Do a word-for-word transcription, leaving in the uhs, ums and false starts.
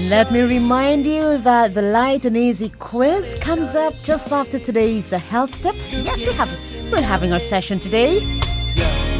Let me remind you that the light and easy quiz comes up just after today's uh, health tip. Yes, we have we're having our session today.